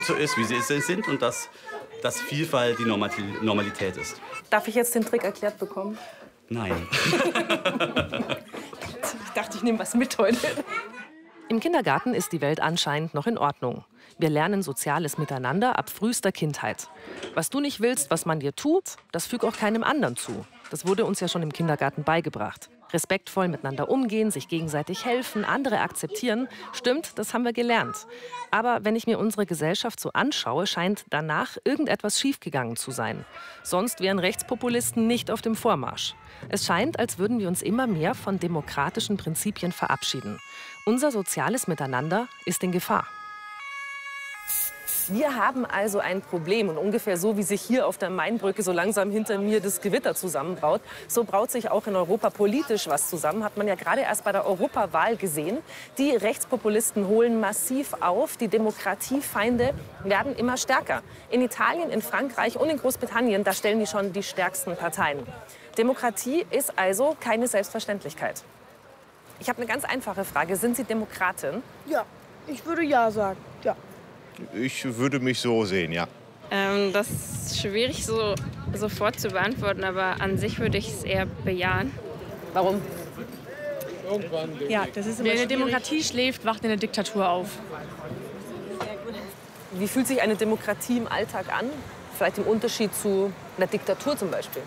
so ist, wie sie sind und dass Vielfalt die Normalität ist. Darf ich jetzt den Trick erklärt bekommen? Nein. Ich dachte, ich nehme was mit heute. Im Kindergarten ist die Welt anscheinend noch in Ordnung. Wir lernen soziales Miteinander ab frühester Kindheit. Was du nicht willst, was man dir tut, das füg auch keinem anderen zu. Das wurde uns ja schon im Kindergarten beigebracht. Respektvoll miteinander umgehen, sich gegenseitig helfen, andere akzeptieren. Stimmt, das haben wir gelernt. Aber wenn ich mir unsere Gesellschaft so anschaue, scheint danach irgendetwas schiefgegangen zu sein. Sonst wären Rechtspopulisten nicht auf dem Vormarsch. Es scheint, als würden wir uns immer mehr von demokratischen Prinzipien verabschieden. Unser soziales Miteinander ist in Gefahr. Wir haben also ein Problem. Und ungefähr so, wie sich hier auf der Mainbrücke so langsam hinter mir das Gewitter zusammenbraut, so braut sich auch in Europa politisch was zusammen. Hat man ja gerade erst bei der Europawahl gesehen. Die Rechtspopulisten holen massiv auf. Die Demokratiefeinde werden immer stärker. In Italien, in Frankreich und in Großbritannien, da stellen die schon die stärksten Parteien. Demokratie ist also keine Selbstverständlichkeit. Ich habe eine ganz einfache Frage. Sind Sie Demokratin? Ja, ich würde ja sagen, ja. Ich würde mich so sehen, ja. Das ist schwierig sofort zu beantworten, aber an sich würde ich es eher bejahen. Warum? Ja, das ist immer Wer in der Demokratie schläft, wacht in der Diktatur auf. Wie fühlt sich eine Demokratie im Alltag an? Vielleicht im Unterschied zu einer Diktatur zum Beispiel.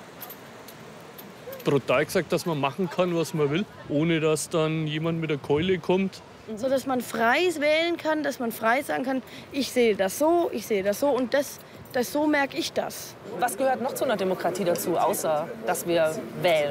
Brutal gesagt, dass man machen kann, was man will, ohne dass dann jemand mit der Keule kommt. So, dass man frei wählen kann, dass man frei sagen kann, ich sehe das so, ich sehe das so und das so merke ich das. Was gehört noch zu einer Demokratie dazu, außer dass wir wählen?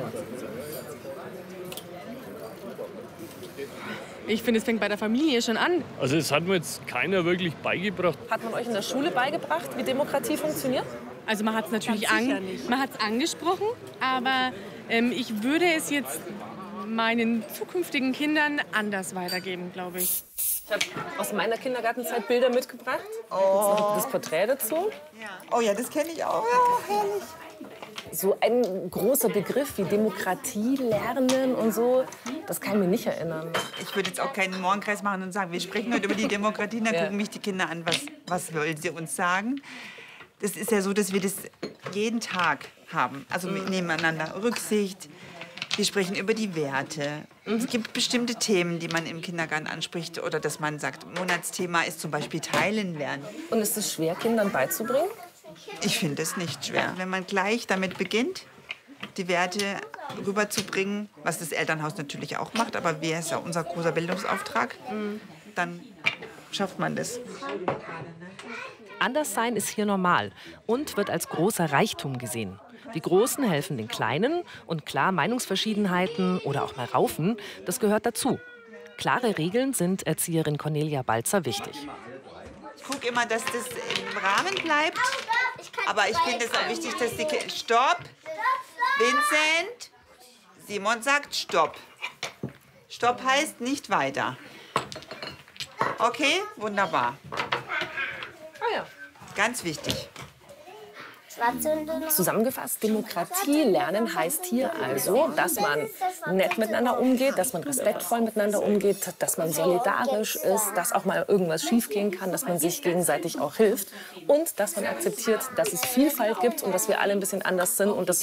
Ich finde, es fängt bei der Familie schon an. Also es hat mir jetzt keiner wirklich beigebracht. Hat man euch in der Schule beigebracht, wie Demokratie funktioniert? Also man hat es natürlich angesprochen, aber ich würde es jetzt meinen zukünftigen Kindern anders weitergeben, glaube ich. Ich habe aus meiner Kindergartenzeit Bilder mitgebracht. Oh. Jetzt noch das Porträt dazu. Oh ja, das kenne ich auch. Ja, herrlich. So ein großer Begriff wie Demokratie lernen und so, das kann ich mir nicht erinnern. Ich würde jetzt auch keinen Morgenkreis machen und sagen, wir sprechen heute über die Demokratie. Dann gucken mich die Kinder an, was wollen sie uns sagen. Das ist ja so, dass wir das jeden Tag haben. Also nebeneinander Rücksicht. Wir sprechen über die Werte. Es gibt bestimmte Themen, die man im Kindergarten anspricht oder dass man sagt, Monatsthema ist zum Beispiel Teilen lernen. Und ist es schwer, Kindern beizubringen? Ich finde es nicht schwer. Wenn man gleich damit beginnt, die Werte rüberzubringen, was das Elternhaus natürlich auch macht, aber wir ist ja unser großer Bildungsauftrag, dann schafft man das. Anderssein ist hier normal und wird als großer Reichtum gesehen. Die Großen helfen den Kleinen und klar, Meinungsverschiedenheiten oder auch mal Raufen, das gehört dazu. Klare Regeln sind Erzieherin Cornelia Balzer wichtig. Ich gucke immer, dass das im Rahmen bleibt, aber ich finde es auch wichtig, dass die Kinder... Stopp! Vincent! Simon sagt Stopp. Stopp heißt nicht weiter. Okay, wunderbar. Ah ja. Ganz wichtig. Zusammengefasst, Demokratie lernen heißt hier also, dass man nett miteinander umgeht, dass man respektvoll miteinander umgeht, dass man solidarisch ist, dass auch mal irgendwas schiefgehen kann, dass man sich gegenseitig auch hilft und dass man akzeptiert, dass es Vielfalt gibt und dass wir alle ein bisschen anders sind und das